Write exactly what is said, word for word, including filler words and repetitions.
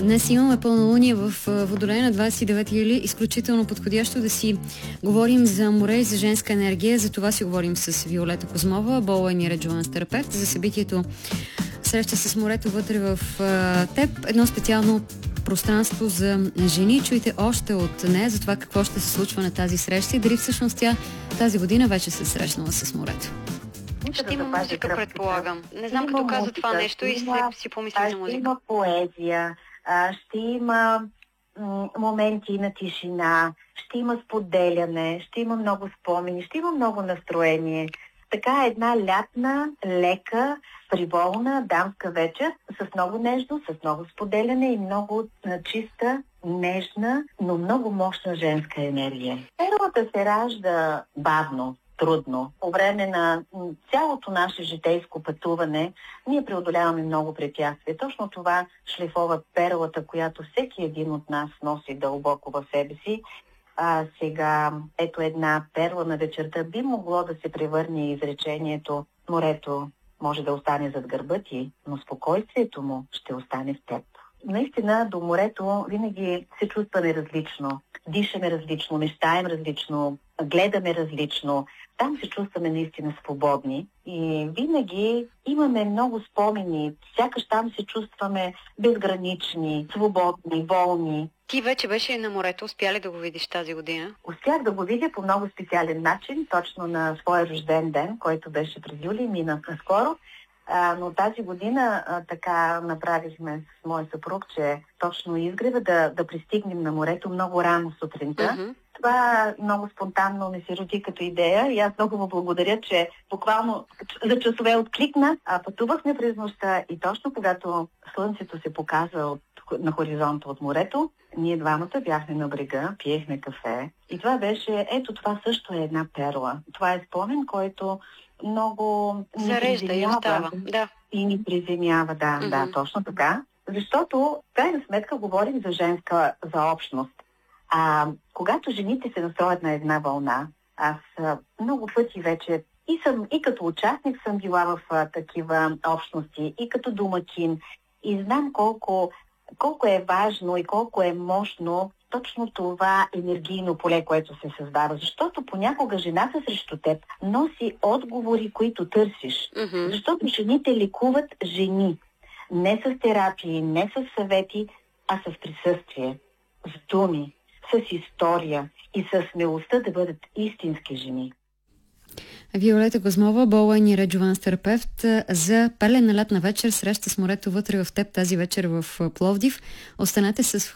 Днес имаме пълнолуние в Водолей на двадесет и девети юли. Изключително подходящо да си говорим за море и за женска енергия. За това си говорим с Виолета Козмова, болен и реджуанс терапевт, за събитието Среща с морето вътре в теб. Едно специално пространство за жени. Чуйте още от нея за това какво ще се случва на тази среща и дали всъщност тя тази година вече се срещнала с морето. Ще има музика, предполагам. Не знам като каза това нещо и си помисля за музика. Ще има поезия, ще има моменти на тишина, ще има споделяне, ще има много спомени, ще има много настроение. Така една лятна, лека, фриволна дамска вечер с много нежност, с много споделяне и много чиста, нежна, но много мощна женска енергия. Перлата се ражда бавно, трудно. По време на цялото наше житейско пътуване ние преодоляваме много препятствия. Точно това шлифова перлата, която всеки един от нас носи дълбоко в себе си. А сега ето една перла на вечерта би могло да се превърне изречението: морето може да остане зад гърба ти, но спокойствието му ще остане в теб. Наистина до морето винаги се чувстваме различно, дишаме различно, мечтаем различно, гледаме различно. Там се чувстваме наистина свободни и винаги имаме много спомени. Сякаш там се чувстваме безгранични, свободни, волни. Ти вече беше на морето. Успя ли да го видиш тази година? Успях да го видя по много специален начин, точно на своя рожден ден, който беше през юли, мина скоро. А, но тази година а, така направихме с моя съпруг, че точно изгрева да, да пристигнем на морето много рано сутринта. Mm-hmm. Това много спонтанно ми се роди като идея и аз много му благодаря, че буквално за часове откликна. А пътувахме през нощта и точно когато слънцето се показа от, на хоризонта от морето, ние двамата бяхме на брега, пиехме кафе и това беше, ето това също е една перла. Това е спомен, който много зарежда и остава. Да. И ни приземява, да, mm-hmm. да, точно така. Защото, в крайна сметка, говорим за женска, за общност. А когато жените се настроят на една вълна, аз много пъти вече и съм, и като участник съм била в а, такива общности, и като домакин, и знам колко, колко е важно и колко е мощно точно това енергийно поле, което се създава. Защото понякога жената срещу теб носи отговори, които търсиш. Mm-hmm. Защото жените лекуват жени. Не с терапии, не с съвети, а с присъствие, с думи, с история и с смелостта да бъдат истински жени. Виолета Козмова, болен и реджуанс терапевт, за пелена лятна вечер, среща с морето вътре в теб тази вечер в Пловдив. Останете с